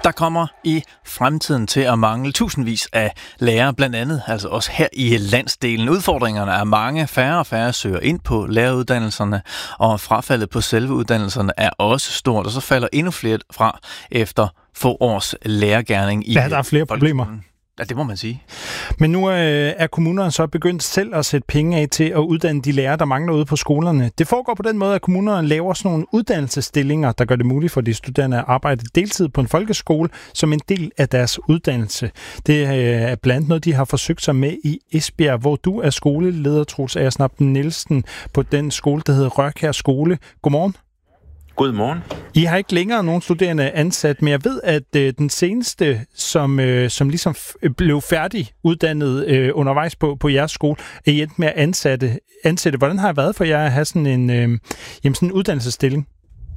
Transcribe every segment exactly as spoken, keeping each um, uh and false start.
Der kommer i fremtiden til at mangle tusindvis af lærere, blandt andet altså også her i landsdelen. Udfordringerne er mange. Færre og færre søger ind på læreruddannelserne, og frafaldet på selve uddannelserne er også stort, og så falder endnu flere fra efter få års lærergerning i Ja, der er flere problemer. Ja, det må man sige. Men nu øh, er kommunerne så begyndt selv at sætte penge af til at uddanne de lærere, der mangler ude på skolerne. Det foregår på den måde, at kommunerne laver sådan nogle uddannelsesstillinger, der gør det muligt for de studerende at arbejde deltid på en folkeskole som en del af deres uddannelse. Det er blandt andet noget, de har forsøgt sig med i Esbjerg, hvor du er skoleleder, Troels Agersnap Nielsen, på den skole, der hedder Rørkær Skole. Godmorgen. Godmorgen. I har ikke længere nogen studerende ansat, men jeg ved, at øh, den seneste, som, øh, som ligesom f- blev færdiguddannet øh, undervejs på, på jeres skole, er I endt med at ansætte, ansætte. Hvordan har det været for jer at have sådan en, øh, jamen sådan en uddannelsesstilling?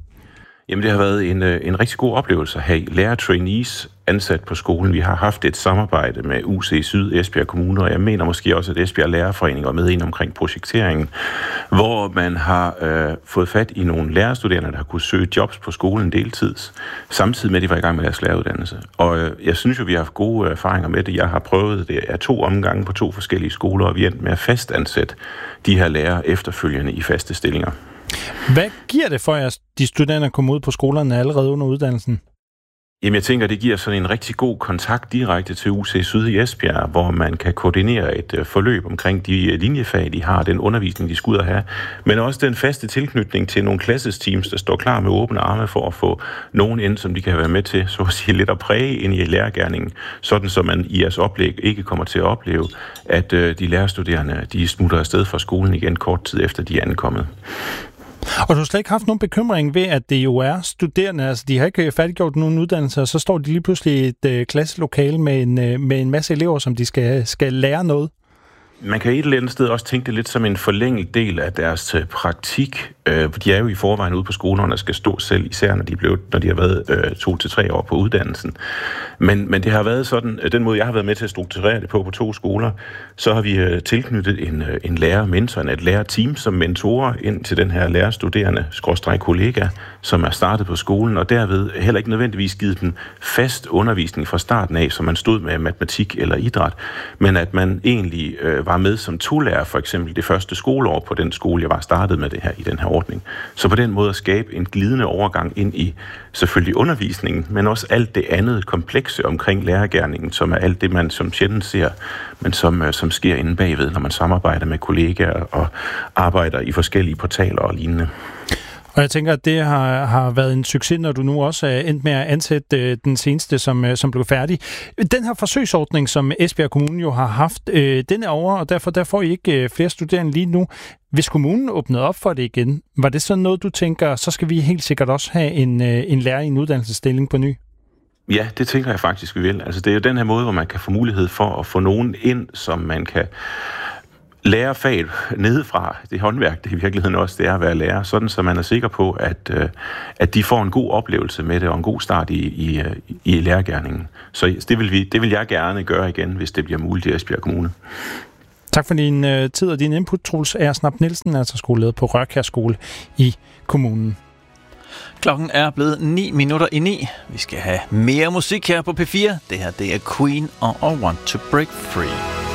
Jamen, det har været en, en rigtig god oplevelse at have lærer-trainees ansat på skolen. Vi har haft et samarbejde med U C Syd, Esbjerg Kommune, og jeg mener måske også, at Esbjerg Lærerforening var med ind omkring projekteringen, hvor man har øh, fået fat i nogle lærerstuderende, der har kunne søge jobs på skolen deltids, samtidig med, at de var i gang med deres læreruddannelse. Og øh, jeg synes jo, vi har haft gode erfaringer med det. Jeg har prøvet det af to omgange på to forskellige skoler, og vi endte med at fastansætte de her lærere efterfølgende i faste stillinger. Hvad giver det for jer, at de studerende kommer ud på skolerne allerede under uddannelsen? Jamen, jeg tænker, det giver sådan en rigtig god kontakt direkte til U C Syd i Esbjerg, hvor man kan koordinere et forløb omkring de linjefag, de har, den undervisning, de skal ud at have, men også den faste tilknytning til nogle klassesteams, der står klar med åbne arme for at få nogen ind, som de kan være med til, så at sige, lidt at præge ind i lærergerningen, sådan så man i jeres oplæg ikke kommer til at opleve, at de lærerstuderende, de smutter afsted fra skolen igen kort tid efter, de er ankommet. Og du har slet ikke haft nogen bekymring ved, at det jo er studerende, altså de har ikke færdiggjort nogen uddannelse, og så står de lige pludselig i et øh, klasselokale med en, øh, med en masse elever, som de skal, skal lære noget? Man kan et eller andet sted også tænke det lidt som en forlænget del af deres praktik. De er jo i forvejen ude på skolerne og skal stå selv, især når de, blev, når de har været øh, to til tre år på uddannelsen. Men, men det har været sådan, den måde jeg har været med til at strukturere det på på to skoler, så har vi øh, tilknyttet en, en lærer-mentor, et lærerteam som mentorer ind til den her lærerstuderende, skråstreg kollega, som er startet på skolen, og derved heller ikke nødvendigvis givet dem fast undervisning fra starten af, som man stod med matematik eller idræt, men at man egentlig øh, var med som tolærer, for eksempel det første skoleår på den skole, jeg var startet med det her i den her ordning. Så på den måde at skabe en glidende overgang ind i selvfølgelig undervisningen, men også alt det andet komplekse omkring lærergerningen, som er alt det, man som sjældent ser, men som, som sker inde bagved, når man samarbejder med kollegaer og arbejder i forskellige portaler og lignende. Og jeg tænker, at det har, har været en succes, når du nu også er endt med at ansætte øh, den seneste, som, øh, som blev færdig. Den her forsøgsordning, som Esbjerg Kommune jo har haft, øh, den er over, og derfor der får I ikke øh, flere studerende lige nu. Hvis kommunen åbnede op for det igen, var det sådan noget, du tænker, så skal vi helt sikkert også have en, øh, en lærer i en uddannelsesstilling på ny? Ja, det tænker jeg faktisk, vi vil. Altså, det er jo den her måde, hvor man kan få mulighed for at få nogen ind, som man kan lære faget nedefra. Det håndværk, det i virkeligheden også, det er at være lærer, sådan så man er sikker på, at, at de får en god oplevelse med det, og en god start i, i, i lærergerningen. Så det vil, vi, det vil jeg gerne gøre igen, hvis det bliver muligt i Esbjerg Kommune. Tak for din øh, tid og din input, Troels Agersnap Nielsen, altså skoleleder på Rørkær Skole i kommunen. Klokken er blevet ni minutter i ni. Vi skal have mere musik her på P fire. Det her, det er Queen og I Want to Break Free.